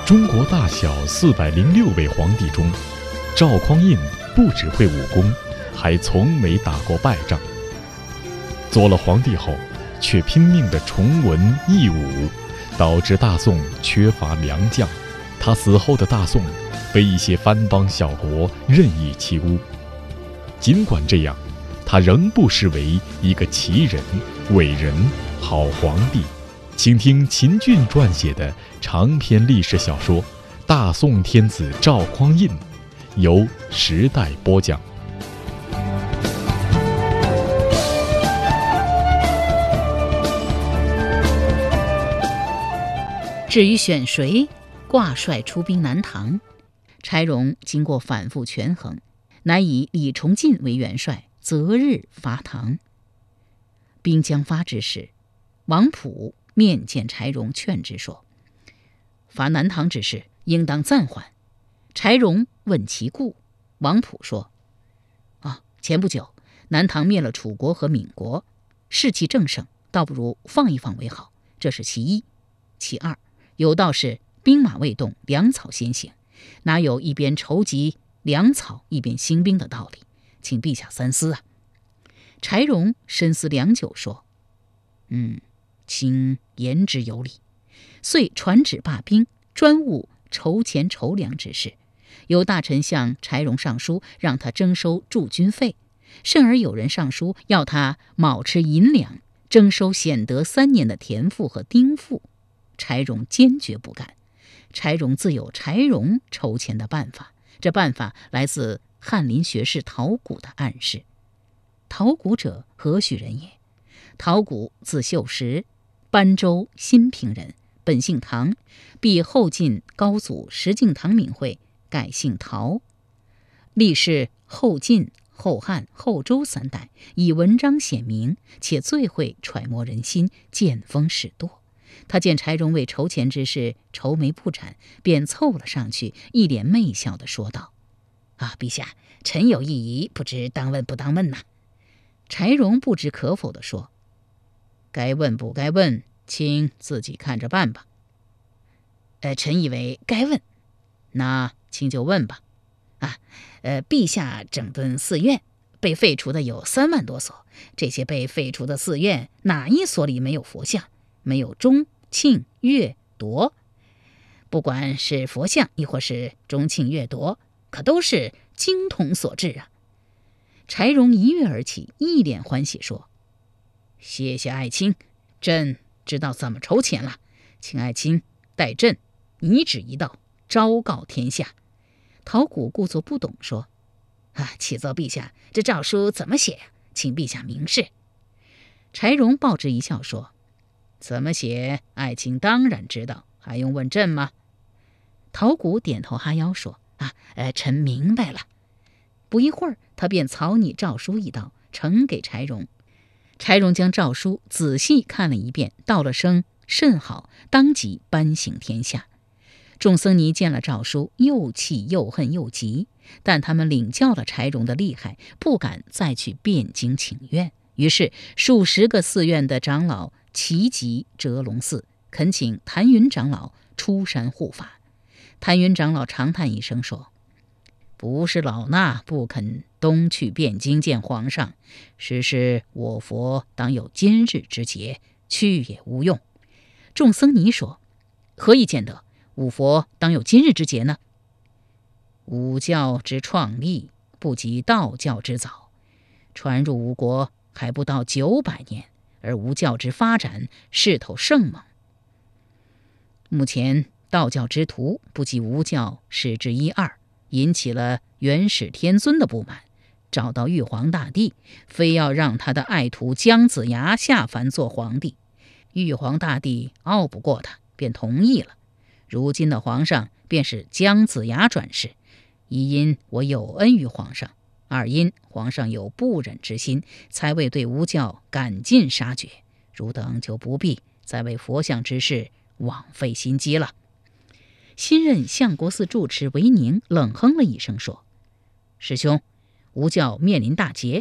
中国大小406位皇帝中，赵匡胤不只会武功，还从没打过败仗。做了皇帝后，却拼命地崇文抑武，导致大宋缺乏良将。他死后的大宋被一些藩邦小国任意欺侮。尽管这样，他仍不失为一个奇人、伟人、好皇帝。请听秦俊撰写的长篇历史小说《大宋天子赵匡胤》，由时代播讲。 至于选谁挂帅出兵南唐，柴荣经过反复权衡，乃以李崇进为元帅，择日伐唐。兵将发之时，王溥面见柴荣，劝之说：伐南唐之事应当暂缓。柴荣问其故，王溥说：前不久南唐灭了楚国和闽国，士气正盛，倒不如放一放为好，这是其一。其二，有道是兵马未动，粮草先行，哪有一边筹集粮草一边兴兵的道理？请陛下三思啊。柴荣深思良久，说：卿言之有理。遂传旨罢兵，专务筹钱筹粮之事。有大臣向柴荣上书，让他征收驻军费，甚而有人上书要他卯吃银两，征收显德3年的田赋和丁赋。柴荣坚决不干。柴荣自有柴荣筹钱的办法，这办法来自翰林学士陶谷的暗示。陶谷者何许人也？陶谷字秀实，班州新平人，本姓唐，避后晋高祖石敬瑭名讳，改姓陶。历仕后晋、后汉、后周3代，以文章显名，且最会揣摩人心，见风使舵。他见柴荣为筹钱之事愁眉不展，便凑了上去，一脸媚笑地说道：陛下，臣有异议，不知当问不当问呐。柴荣不知可否地说：该问不该问，请自己看着办吧。臣以为该问。那请就问吧。陛下整顿寺院，被废除的有3万多所，这些被废除的寺院，哪一所里没有佛像？没有钟、磬、乐、铎？不管是佛像亦或是钟、磬、乐、铎，可都是经筒所制啊。柴荣一跃而起，一脸欢喜说：谢谢爱卿，朕知道怎么筹钱了，请爱卿代朕一旨一道，昭告天下。陶谷故作不懂，说：启奏陛下，这诏书怎么写呀？请陛下明示。柴荣报之一笑，说：怎么写，爱卿当然知道，还用问朕吗？陶谷点头哈腰说：臣明白了。不一会儿，他便草拟诏书一道，呈给柴荣。柴荣将诏书仔细看了一遍，道了声甚好，当即颁行天下。众僧尼见了诏书，又气又恨又急，但他们领教了柴荣的厉害，不敢再去汴京请愿。于是数十个寺院的长老齐集折龙寺，恳请谭云长老出山护法。谭云长老长叹一声说：不是老衲不肯东去汴京见皇上，实是我佛当有今日之节，去也无用。众僧尼说：何以见得？吾佛当有今日之节呢？吾教之创立不及道教之早，传入吾国还不到900年，而吾教之发展势头盛猛。目前道教之徒不及吾教10之1、2，引起了元始天尊的不满，找到玉皇大帝，非要让他的爱徒姜子牙下凡做皇帝。玉皇大帝拗不过他，便同意了。如今的皇上便是姜子牙转世，一因我有恩于皇上，二因皇上有不忍之心，才未对吾教赶尽杀绝。汝等就不必再为佛像之事枉费心机了。新任相国寺住持韦宁冷哼了一声，说：师兄，吾教面临大劫，